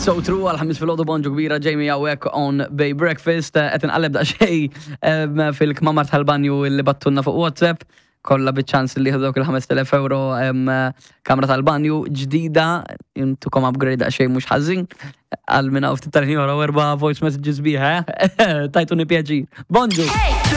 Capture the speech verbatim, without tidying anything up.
So true għal-ħamis fil-ħodu bonġu kbira ġejmi għawek on Bay Breakfast. Għetin għalleb da xej fil-kmamar tal-banju li battunna fuq WhatsApp. Kolla bit-ċans li ħadok il-ħames telef euro kamra tal-banju ġdida. Intukom upgrade da xej mux ħazzin. Għal minna uftit tal-ħin għara erba voice messages biħa. Tajtuni pjaġi. Bonġu!